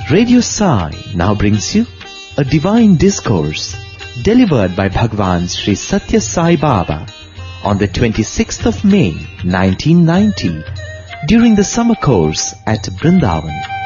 Radio Sai now brings you a divine discourse delivered by Bhagwan Sri Satya Sai Baba on the 26th of May 1990 during the summer course at Vrindavan.